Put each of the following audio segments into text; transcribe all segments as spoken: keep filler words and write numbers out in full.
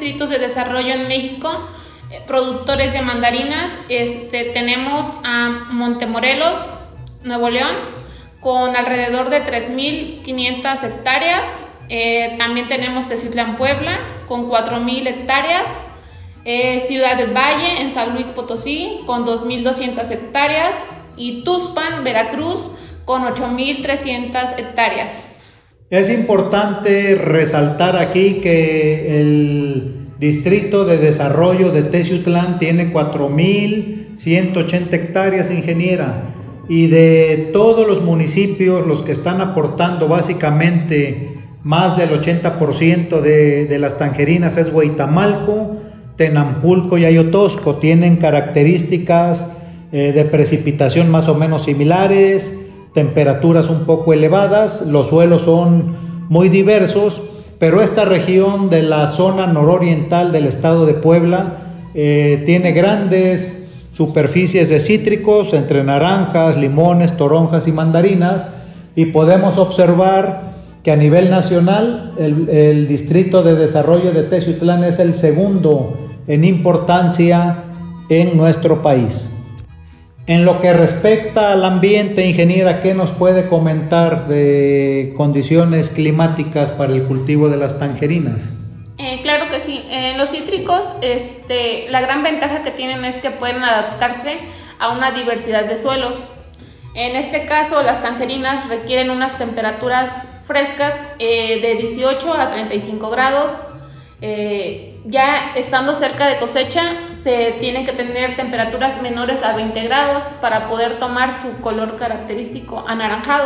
distritos de desarrollo en México, eh, productores de mandarinas. Este, tenemos a Montemorelos, Nuevo León, con alrededor de tres mil quinientas hectáreas. Eh, también tenemos Teciutlán, Puebla, con cuatro mil hectáreas. Eh, Ciudad del Valle, en San Luis Potosí, con dos mil doscientas hectáreas. Y Tuxpan, Veracruz, con ocho mil trescientas hectáreas. Es importante resaltar aquí que el Distrito de Desarrollo de Teciutlán tiene cuatro mil ciento ochenta hectáreas, ingeniera, y de todos los municipios, los que están aportando básicamente más del ochenta por ciento de, de las tangerinas es Hueytamalco, Tenampulco y Ayotosco. Tienen características eh, de precipitación más o menos similares, temperaturas un poco elevadas, los suelos son muy diversos, pero esta región de la zona nororiental del estado de Puebla eh, tiene grandes superficies de cítricos entre naranjas, limones, toronjas y mandarinas, y podemos observar que a nivel nacional el, el Distrito de Desarrollo de Teciutlán es el segundo en importancia en nuestro país. En lo que respecta al ambiente, ingeniera, ¿qué nos puede comentar de condiciones climáticas para el cultivo de las tangerinas? Eh, claro que sí. En los cítricos, este, la gran ventaja que tienen es que pueden adaptarse a una diversidad de suelos. En este caso, las tangerinas requieren unas temperaturas frescas eh, de dieciocho a treinta y cinco grados. Eh, ya estando cerca de cosecha, se tienen que tener temperaturas menores a veinte grados para poder tomar su color característico anaranjado.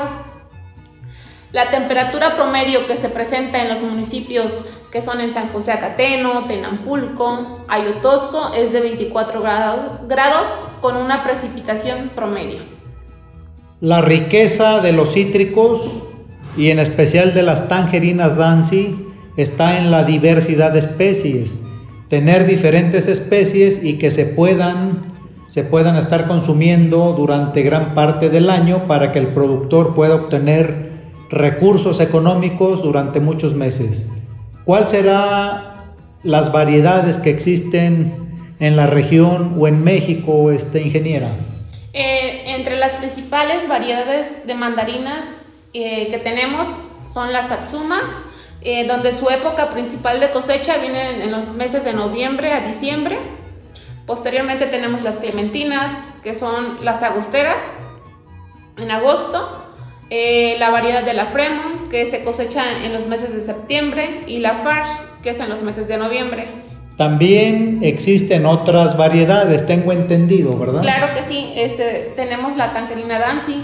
La temperatura promedio que se presenta en los municipios que son en San José Acateno, Tenampulco, Ayotosco es de veinticuatro grados con una precipitación promedio. La riqueza de los cítricos y en especial de las tangerinas Dancy está en la diversidad de especies. Tener diferentes especies y que se puedan, se puedan estar consumiendo durante gran parte del año para que el productor pueda obtener recursos económicos durante muchos meses. ¿Cuál será las variedades que existen en la región o en México, este, ingeniera? Eh, entre las principales variedades de mandarinas eh, que tenemos son la Satsuma, eh, donde su época principal de cosecha viene en los meses de noviembre a diciembre. Posteriormente tenemos las clementinas, que son las agosteras, en agosto. Eh, la variedad de la Fremont, que se cosecha en los meses de septiembre, y la Farge, que es en los meses de noviembre. También existen otras variedades, tengo entendido, ¿verdad? Claro que sí. Este, tenemos la tangerina Dancy,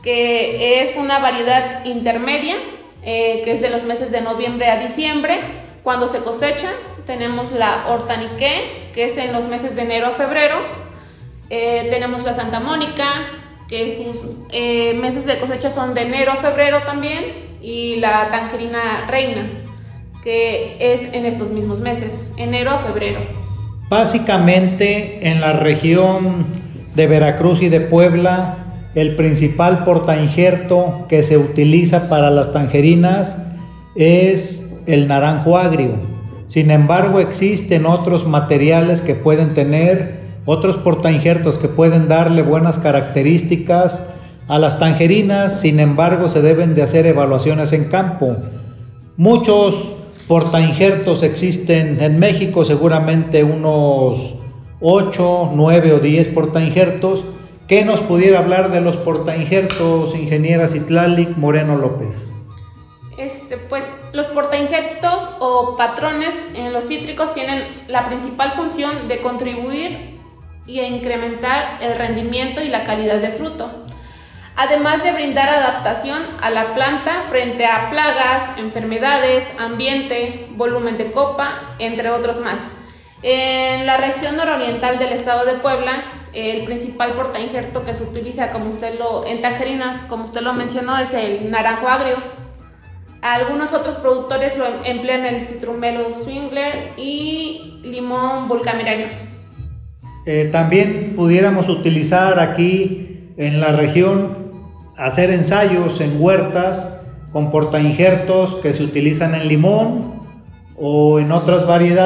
que es una variedad intermedia, eh, que es de los meses de noviembre a diciembre, cuando se cosecha. Tenemos la Hortaniqué, que es en los meses de enero a febrero. Eh, tenemos la Santa Mónica, que sus eh, meses de cosecha son de enero a febrero también, y la tangerina Reina, que es en estos mismos meses, enero a febrero. Básicamente en la región de Veracruz y de Puebla, el principal portainjerto que se utiliza para las tangerinas es el naranjo agrio. Sin embargo, existen otros materiales que pueden tener, otros portainjertos que pueden darle buenas características a las tangerinas. Sin embargo, se deben de hacer evaluaciones en campo. Muchos portainjertos existen en México, seguramente unos ocho, nueve o diez portainjertos. ¿Qué nos pudiera hablar de los portainjertos, ingeniera Citlali Moreno López? Este, pues los portainjertos o patrones en los cítricos tienen la principal función de contribuir y a incrementar el rendimiento y la calidad de fruto, además de brindar adaptación a la planta frente a plagas, enfermedades, ambiente, volumen de copa, entre otros más. En la región nororiental del estado de Puebla, el principal portainjerto que se utiliza, como usted lo, en tangerinas, como usted lo mencionó, es el naranjo agrio. Algunos otros productores lo emplean el Citrumelo Swingler y limón volcamirario. Eh, también pudiéramos utilizar aquí en la región, hacer ensayos en huertas con portainjertos que se utilizan en limón o en otras variedades.